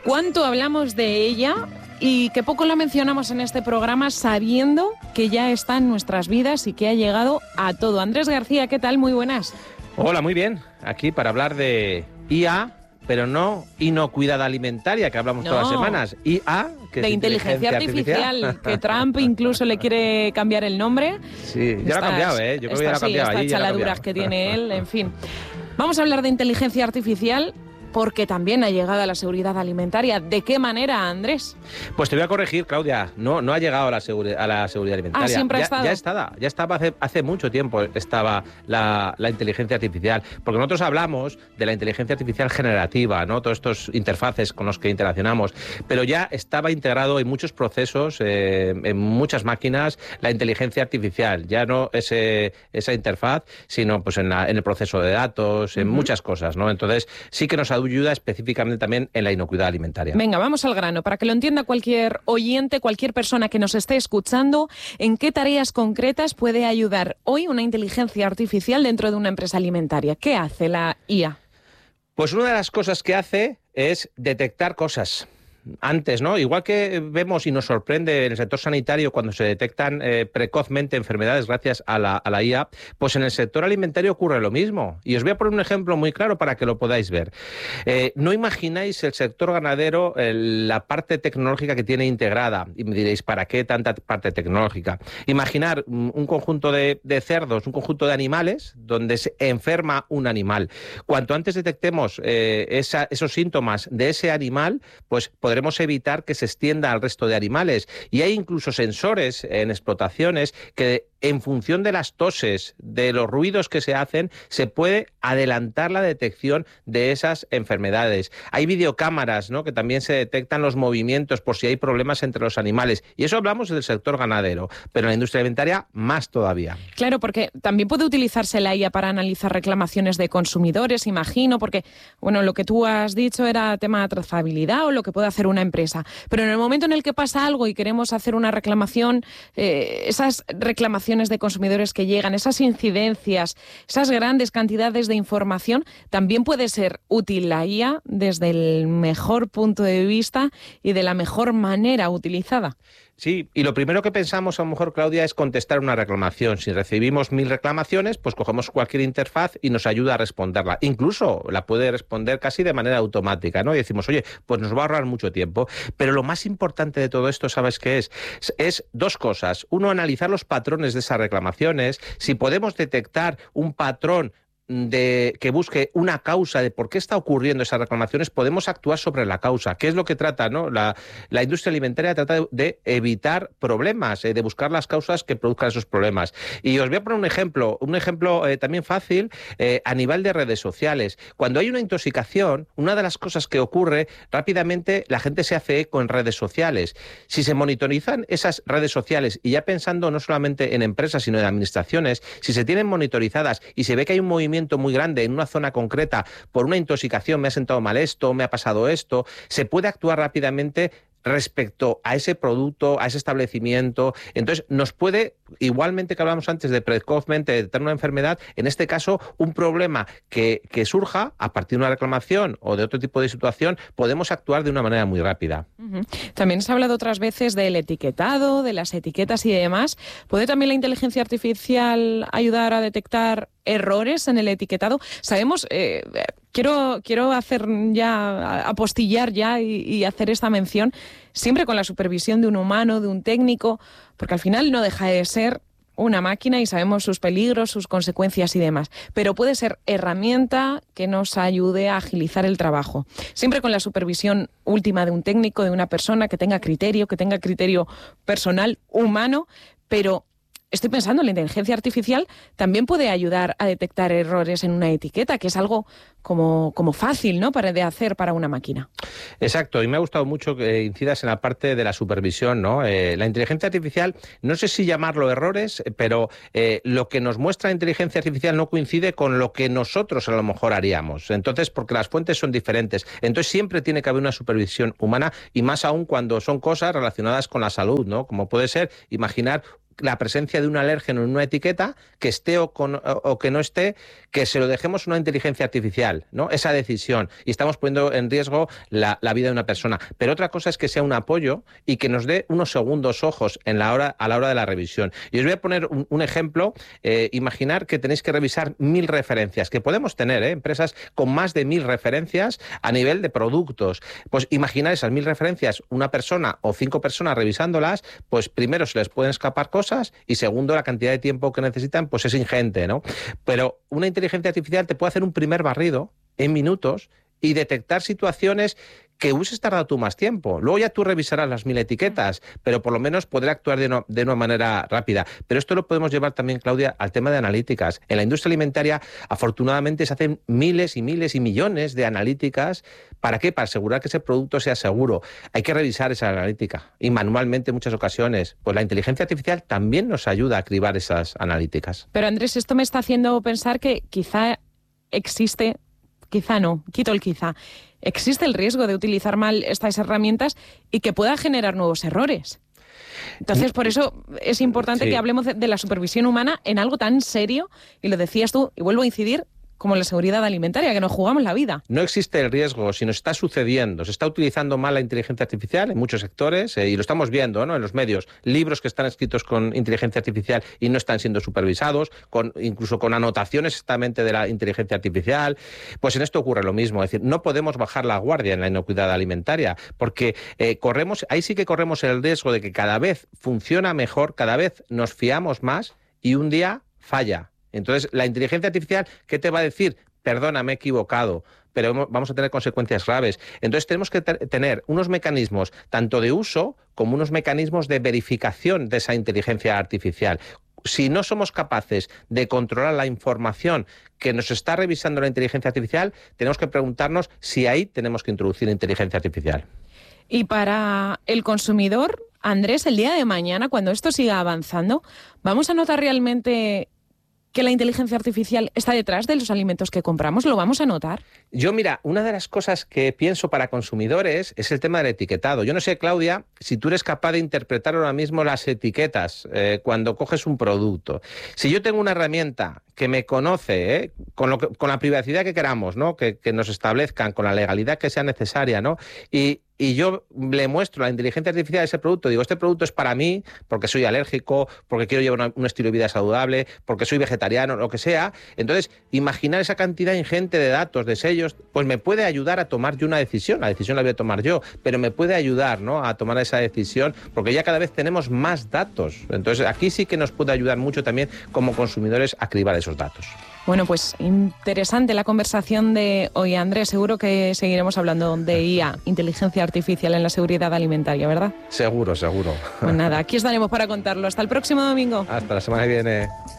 ¿Cuánto hablamos de ella y qué poco la mencionamos en este programa, sabiendo que ya está en nuestras vidas y que ha llegado a todo? Andrés García, ¿qué tal? Muy buenas. Hola, muy bien. Aquí para hablar de IA, pero no inocuidad alimentaria, que hablamos todas las semanas. IA, que de es inteligencia artificial, que Trump incluso le quiere cambiar el nombre. Sí, ya lo ha cambiado, ¿eh? Yo creo que ya lo ha cambiado. Estas chaladuras que tiene él, en fin. Vamos a hablar de inteligencia artificial, porque también ha llegado a la seguridad alimentaria. ¿De qué manera, Andrés? Pues te voy a corregir, Claudia. No ha llegado a la seguridad alimentaria. Siempre ha estado. Ya estaba hace mucho tiempo estaba la inteligencia artificial. Porque nosotros hablamos de la inteligencia artificial generativa, ¿no? Todos estos interfaces con los que interaccionamos. Pero ya estaba integrado en muchos procesos, en muchas máquinas, la inteligencia artificial. Ya no esa interfaz, sino pues en el proceso de datos, en muchas cosas, ¿no? Entonces sí que nos ayuda específicamente también en la inocuidad alimentaria. Venga, vamos al grano, para que lo entienda cualquier oyente, cualquier persona que nos esté escuchando. ¿En qué tareas concretas puede ayudar hoy una inteligencia artificial dentro de una empresa alimentaria? ¿Qué hace la IA? Pues una de las cosas que hace es detectar cosas antes, ¿no? Igual que vemos y nos sorprende en el sector sanitario cuando se detectan precozmente enfermedades gracias a la IA, pues en el sector alimentario ocurre lo mismo. Y os voy a poner un ejemplo muy claro para que lo podáis ver. No imagináis el sector ganadero, la parte tecnológica que tiene integrada. Y me diréis, ¿para qué tanta parte tecnológica? Imaginar un conjunto de cerdos, un conjunto de animales donde se enferma un animal. Cuanto antes detectemos esos síntomas de ese animal, pues podremos evitar que se extienda al resto de animales. Y hay incluso sensores en explotaciones que, en función de las toses, de los ruidos que se hacen, se puede adelantar la detección de esas enfermedades. Hay videocámaras, ¿no?, que también se detectan los movimientos por si hay problemas entre los animales. Y eso hablamos del sector ganadero, pero en la industria alimentaria más todavía. Claro, porque también puede utilizarse la IA para analizar reclamaciones de consumidores, imagino, porque, bueno, lo que tú has dicho era tema de trazabilidad o lo que puede hacer una empresa. Pero en el momento en el que pasa algo y queremos hacer una reclamación, esas reclamaciones de consumidores que llegan, esas incidencias, esas grandes cantidades de información, también puede ser útil la IA desde el mejor punto de vista y de la mejor manera utilizada. Sí, y lo primero que pensamos a lo mejor, Claudia, es contestar una reclamación. Si recibimos 1000 reclamaciones, pues cogemos cualquier interfaz y nos ayuda a responderla. Incluso la puede responder casi de manera automática, ¿no? Y decimos, oye, pues nos va a ahorrar mucho tiempo. Pero lo más importante de todo esto, ¿sabes qué es? Es dos cosas. Uno, analizar los patrones de esas reclamaciones. Si podemos detectar un patrón que busque una causa de por qué está ocurriendo esas reclamaciones, podemos actuar sobre la causa. ¿Qué es lo que trata, no? La industria alimentaria trata de evitar problemas, de buscar las causas que produzcan esos problemas. Y os voy a poner un ejemplo también fácil a nivel de redes sociales. Cuando hay una intoxicación, una de las cosas que ocurre rápidamente, la gente se hace eco en redes sociales. Si se monitorizan esas redes sociales, y ya pensando no solamente en empresas, sino en administraciones, si se tienen monitorizadas y se ve que hay un movimiento muy grande en una zona concreta por una intoxicación, me ha sentado mal esto, me ha pasado esto, se puede actuar rápidamente respecto a ese producto, a ese establecimiento. Entonces, nos puede, igualmente que hablamos antes de precozmente detectar una enfermedad, en este caso, un problema que surja a partir de una reclamación o de otro tipo de situación, podemos actuar de una manera muy rápida. También se ha hablado otras veces del etiquetado, de las etiquetas y demás. ¿Puede también la inteligencia artificial ayudar a detectar errores en el etiquetado? Sabemos, quiero hacer ya, apostillar ya y hacer esta mención, siempre con la supervisión de un humano, de un técnico, porque al final no deja de ser una máquina y sabemos sus peligros, sus consecuencias y demás. Pero puede ser herramienta que nos ayude a agilizar el trabajo. Siempre con la supervisión última de un técnico, de una persona que tenga criterio personal, humano, pero estoy pensando, la inteligencia artificial también puede ayudar a detectar errores en una etiqueta, que es algo como fácil, ¿no?, de hacer para una máquina. Exacto, y me ha gustado mucho que incidas en la parte de la supervisión, ¿no? La inteligencia artificial, no sé si llamarlo errores, pero lo que nos muestra la inteligencia artificial no coincide con lo que nosotros a lo mejor haríamos. Entonces, porque las fuentes son diferentes. Entonces, siempre tiene que haber una supervisión humana, y más aún cuando son cosas relacionadas con la salud, ¿no? Como puede ser, imaginar la presencia de un alérgeno en una etiqueta, que esté o que no esté, que se lo dejemos a una inteligencia artificial, ¿no? Esa decisión. Y estamos poniendo en riesgo la vida de una persona. Pero otra cosa es que sea un apoyo y que nos dé unos segundos ojos a la hora de la revisión. Y os voy a poner un ejemplo. Imaginar que tenéis que revisar 1000 referencias, que podemos tener, empresas con más de 1000 referencias a nivel de productos. Pues imaginar esas 1000 referencias, una persona o 5 personas revisándolas, pues primero se les pueden escapar cosas y segundo, la cantidad de tiempo que necesitan pues es ingente, ¿no? Pero una inteligencia artificial te puede hacer un primer barrido en minutos y detectar situaciones que hubieses tardado tú más tiempo. Luego ya tú revisarás las 1000 etiquetas, pero por lo menos podrá actuar de una manera rápida. Pero esto lo podemos llevar también, Claudia, al tema de analíticas. En la industria alimentaria, afortunadamente, se hacen miles y miles y millones de analíticas. ¿Para qué? Para asegurar que ese producto sea seguro. Hay que revisar esa analítica. Y manualmente en muchas ocasiones. Pues la inteligencia artificial también nos ayuda a cribar esas analíticas. Pero Andrés, esto me está haciendo pensar que quizá existe... Quizá no, quito el quizá. Existe el riesgo de utilizar mal estas herramientas y que pueda generar nuevos errores. Entonces, por eso es importante que hablemos de la supervisión humana en algo tan serio, y lo decías tú, y vuelvo a incidir, como la seguridad alimentaria, que nos jugamos la vida. No existe el riesgo, si nos está sucediendo, se está utilizando mal la inteligencia artificial en muchos sectores, y lo estamos viendo, ¿no?, en los medios, libros que están escritos con inteligencia artificial y no están siendo supervisados, incluso con anotaciones exactamente de la inteligencia artificial. Pues en esto ocurre lo mismo, es decir, no podemos bajar la guardia en la inocuidad alimentaria, porque ahí sí que corremos el riesgo de que cada vez funciona mejor, cada vez nos fiamos más y un día falla. Entonces, la inteligencia artificial, ¿qué te va a decir? Perdona, me he equivocado, pero vamos a tener consecuencias graves. Entonces, tenemos que tener unos mecanismos tanto de uso como unos mecanismos de verificación de esa inteligencia artificial. Si no somos capaces de controlar la información que nos está revisando la inteligencia artificial, tenemos que preguntarnos si ahí tenemos que introducir inteligencia artificial. Y para el consumidor, Andrés, el día de mañana, cuando esto siga avanzando, ¿vamos a notar realmente que la inteligencia artificial está detrás de los alimentos que compramos? ¿Lo vamos a notar? Yo, mira, una de las cosas que pienso para consumidores es el tema del etiquetado. Yo no sé, Claudia, si tú eres capaz de interpretar ahora mismo las etiquetas cuando coges un producto. Si yo tengo una herramienta que me conoce, con la privacidad que queramos, ¿no?, que nos establezcan, con la legalidad que sea necesaria, ¿no?, y yo le muestro a la inteligencia artificial ese producto, digo, este producto es para mí porque soy alérgico, porque quiero llevar un estilo de vida saludable, porque soy vegetariano, lo que sea. Entonces, imaginar esa cantidad ingente de datos, de sellos, pues me puede ayudar a tomar yo una decisión. La decisión la voy a tomar yo, pero me puede ayudar, ¿no?, a tomar esa decisión, porque ya cada vez tenemos más datos. Entonces, aquí sí que nos puede ayudar mucho también como consumidores a cribar esos datos. Bueno, pues interesante la conversación de hoy, Andrés. Seguro que seguiremos hablando de IA, inteligencia artificial en la seguridad alimentaria, ¿verdad? Seguro, seguro. Pues nada, aquí estaremos para contarlo. Hasta el próximo domingo. Hasta la semana que viene.